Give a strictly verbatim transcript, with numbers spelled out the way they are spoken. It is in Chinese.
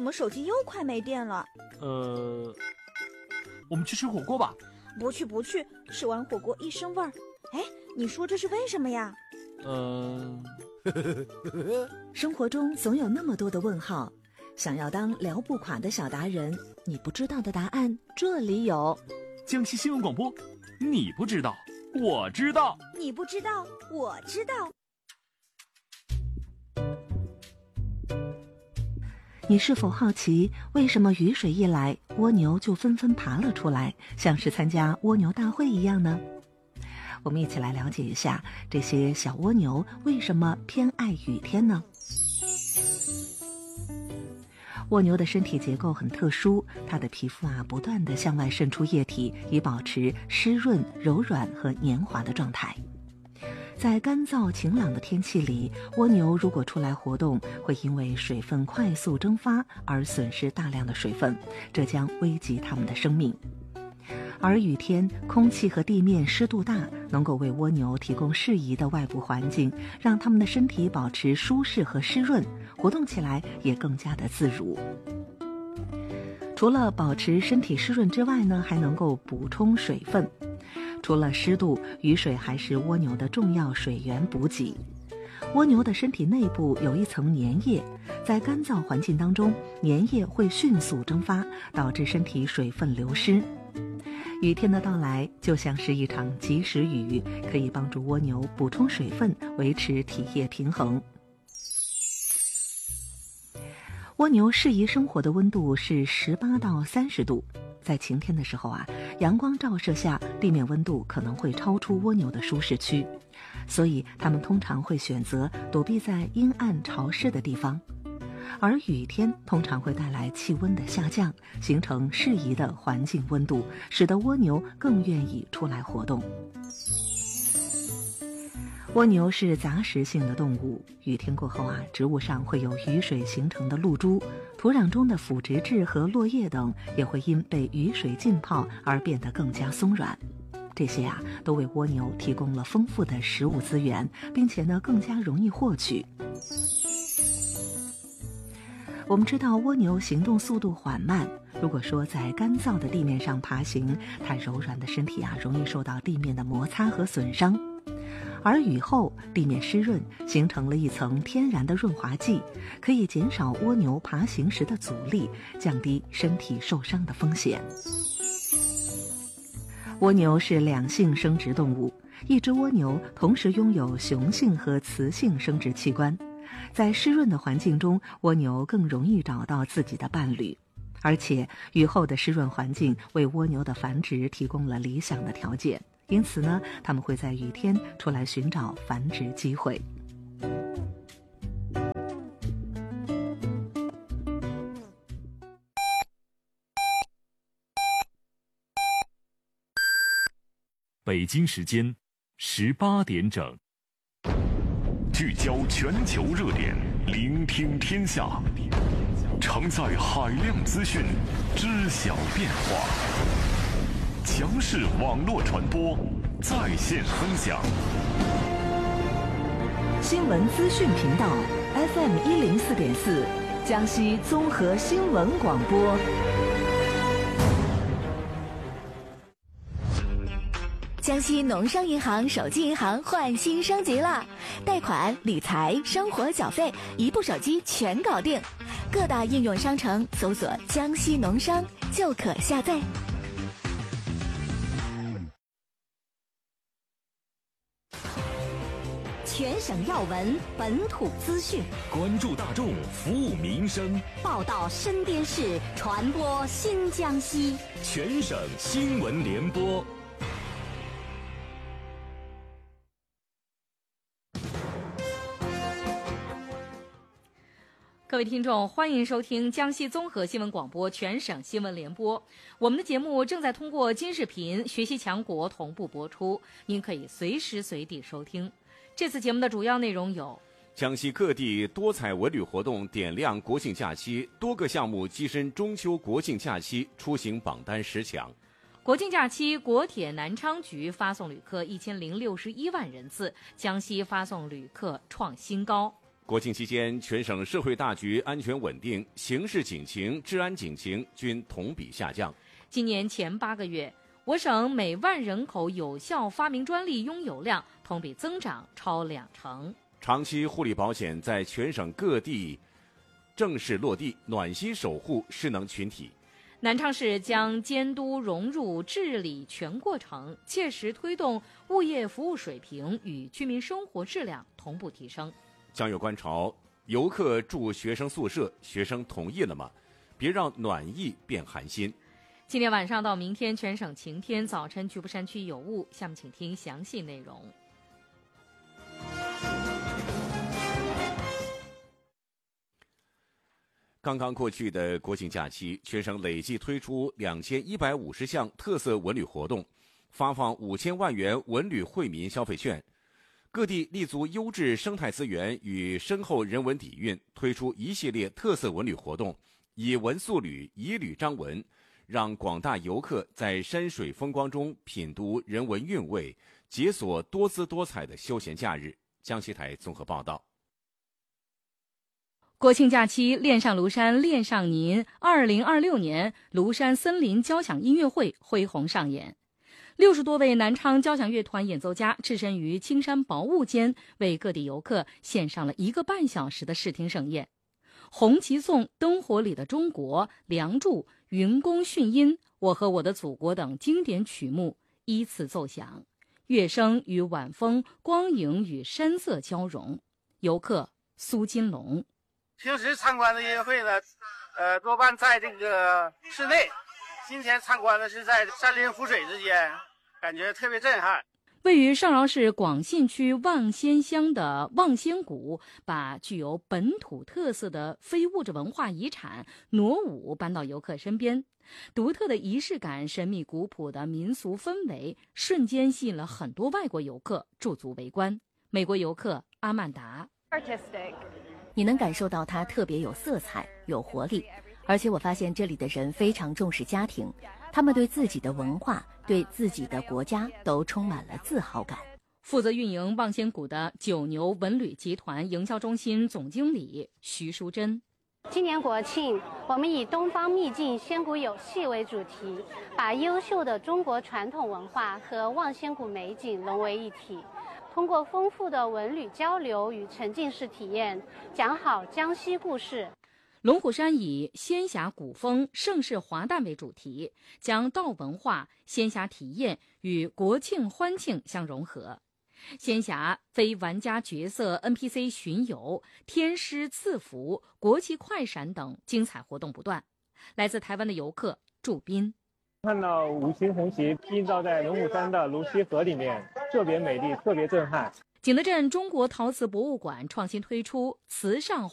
么手机又快没电了？ 呃，我们去吃火锅吧。 不去不去，吃完火锅一身味儿。哎，你说这是为什么呀？ 呃， 生活中总有那么多的问号，想要当聊不垮的小达人，你不知道的答案这里有。 江西新闻广播，你不知道，我知道； 你不知道，我知道。 你是否好奇，为什么雨水一来，蜗牛就纷纷爬了出来，像是参加蜗牛大会一样呢？我们一起来了解一下这些小蜗牛为什么偏爱雨天呢？蜗牛的身体结构很特殊，它的皮肤啊不断地向外渗出液体，以保持湿润、柔软和黏滑的状态。在干燥晴朗的天气里，蜗牛如果出来活动，会因为水分快速蒸发而损失大量的水分，这将危及它们的生命。而雨天，空气和地面湿度大，能够为蜗牛提供适宜的外部环境，让它们的身体保持舒适和湿润，活动起来也更加的自如。除了保持身体湿润之外呢，还能够补充水分。除了湿度，雨水还是蜗牛的重要水源补给。蜗牛的身体内部有一层粘液，在干燥环境当中，粘液会迅速蒸发，导致身体水分流失。雨天的到来就像是一场及时雨，可以帮助蜗牛补充水分，维持体液平衡。蜗牛适宜生活的温度是十八到三十度。在晴天的时候啊，阳光照射下，地面温度可能会超出蜗牛的舒适区，所以它们通常会选择躲避在阴暗潮湿的地方。而雨天通常会带来气温的下降，形成适宜的环境温度，使得蜗牛更愿意出来活动。蜗牛是杂食性的动物，雨天过后啊，植物上会有雨水形成的露珠，土壤中的腐殖质和落叶等也会因被雨水浸泡而变得更加松软。这些啊，都为蜗牛提供了丰富的食物资源，并且呢，更加容易获取。我们知道蜗牛行动速度缓慢，如果说在干燥的地面上爬行，它柔软的身体啊，容易受到地面的摩擦和损伤。而雨后地面湿润，形成了一层天然的润滑剂，可以减少蜗牛爬行时的阻力，降低身体受伤的风险。蜗牛是两性生殖动物，一只蜗牛同时拥有雄性和雌性生殖器官。在湿润的环境中，蜗牛更容易找到自己的伴侣，而且雨后的湿润环境为蜗牛的繁殖提供了理想的条件。因此呢，它们会在雨天出来寻找繁殖机会。 北京时间十八点整，聚焦全球热点，聆听天下，承载海量资讯，知晓变化。强势网络传播，在线分享。 新闻资讯频道 F M 一零四点四，江西综合新闻广播。 江西农商银行手机银行换新升级了，贷款、理财、生活缴费，一部手机全搞定。各大应用商城搜索“江西农商”就可下载。 全省要闻，本土资讯， 关注大众，服务民生， 报道身边事，传播新江西。 全省新闻联播。 各位听众，欢迎收听江西综合新闻广播全省新闻联播。我们的节目正在通过金视频、学习强国同步播出，您可以随时随地收听。这次节目的主要内容有： 江西各地多彩文旅活动点亮国庆假期，多个项目跻身中秋国庆假期出行榜单十强。 国庆假期，国铁南昌局发送旅客一千零六十一万人次，江西发送旅客创新高。 国庆期间，全省社会大局安全稳定，刑事警情、治安警情均同比下降。 今年前八个月，我省每万人口有效发明专利拥有量同比增长超两成。 长期护理保险在全省各地正式落地，暖心守护失能群体。 南昌市将监督融入治理全过程，切实推动物业服务水平与居民生活质量同步提升。 将有观潮，游客住学生宿舍，学生同意了吗？别让暖意变寒心。 今天晚上到明天全省晴天，早晨局部山区有雾。下面请听详细内容。 刚刚过去的国庆假期，全省累计推出两千一百五十项特色文旅活动，发放五千万元文旅惠民消费券。各地立足优质生态资源与深厚人文底蕴，推出一系列特色文旅活动，以文塑旅，以旅彰文，让广大游客在山水风光中品读人文韵味，解锁多姿多彩的休闲假日。江西台综合报道。 国庆假期，恋上庐山，恋上您二零二六年庐山森林交响音乐会恢宏上演。六十多位南昌交响乐团演奏家置身于青山薄雾间，为各地游客献上了一个半小时的视听盛宴。红旗颂、灯火里的中国、梁祝、云宫迅音、我和我的祖国等经典曲目依次奏响，乐声与晚风、光影与山色交融。游客苏金龙： 平时参观的音乐会呢，呃，多半在这个室内，今天参观的是在山林湖水之间，感觉特别震撼。 位于上饶市广信区望仙乡的望仙谷，把具有本土特色的非物质文化遗产傩舞搬到游客身边，独特的仪式感、神秘古朴的民俗氛围，瞬间吸引了很多外国游客驻足围观。美国游客阿曼达： 你能感受到它特别有色彩、有活力，而且我发现这里的人非常重视家庭，他们对自己的文化、对自己的国家都充满了自豪感。 负责运营望仙谷的九牛文旅集团营销中心总经理徐淑珍： 今年国庆，我们以东方秘境仙谷有戏为主题，把优秀的中国传统文化和望仙谷美景融为一体，通过丰富的文旅交流与沉浸式体验，讲好江西故事。 龙虎山以仙侠古风、盛世华诞为主题，将道文化、仙侠体验与国庆欢庆相融合。仙侠非玩家角色 N P C 巡游、天狮赐福、国旗快闪等精彩活动不断。来自台湾的游客祝斌： 看到五星红旗映照在龙虎山的泸溪河里面，特别美丽，特别震撼。 景德镇中国陶瓷博物馆创新推出瓷上